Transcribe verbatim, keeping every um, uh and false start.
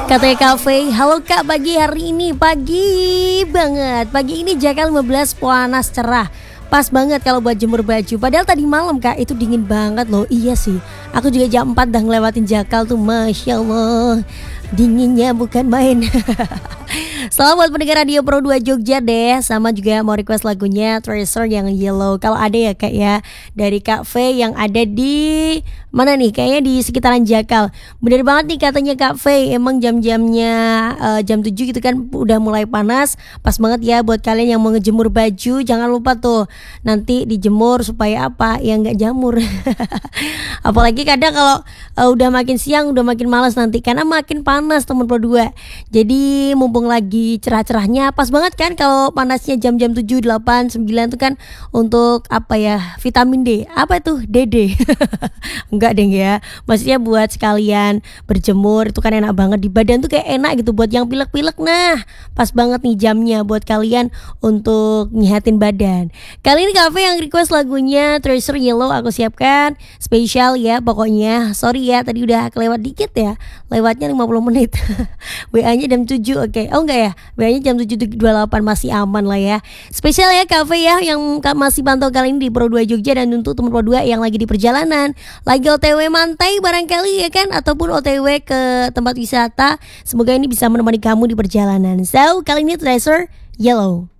Katanya Cafe, halo Kak, pagi hari ini, pagi banget. Pagi ini Jakal lima belas panas cerah. Pas banget kalau buat jemur baju. Padahal tadi malam Kak, itu dingin banget loh. Iya sih, aku juga jam empat dah ngelewatin Jakal tuh, Masya Allah, dinginnya bukan main. Selamat buat pendengar Radio Pro dua Jogja deh. Sama juga mau request lagunya Tracer yang Yellow. Kalau ada ya Kak ya, dari Kak V yang ada di mana nih? Kayaknya di sekitaran Jakal. Bener banget nih katanya Kak V. Emang jam-jamnya uh, jam tujuh gitu kan udah mulai panas. Pas banget ya buat kalian yang mau ngejemur baju. Jangan lupa tuh nanti dijemur supaya apa? Ya nggak jamur. Apalagi kadang kalau uh, udah makin siang udah makin malas nanti karena makin panas teman Pro dua. Jadi mumpung lagi cerah-cerahnya pas banget kan kalau panasnya jam-jam tujuh, delapan, sembilan tuh kan untuk apa ya, vitamin D. Apa tuh? D D. Enggak deh ya. Maksudnya buat sekalian berjemur itu kan enak banget di badan tuh, kayak enak gitu buat yang pilek-pilek. Nah, pas banget nih jamnya buat kalian untuk nyehatin badan. Kali ini Cafe yang request lagunya Tracer Yellow aku siapkan spesial ya pokoknya. Sorry ya tadi udah kelewat dikit ya. Lewatnya lima puluh menit. W A-nya jam tujuh. Oke. Okay. Oh enggak ya. W A-nya jam tujuh dua puluh delapan, masih aman lah ya. Spesial ya Cafe ya yang masih pantau kali ini di Pro dua Jogja, dan untuk teman Pro dua yang lagi di perjalanan, lagi O T W mantai barangkali ya kan, ataupun O T W ke tempat wisata. Semoga ini bisa menemani kamu di perjalanan. So, kali ini Tracer Yellow.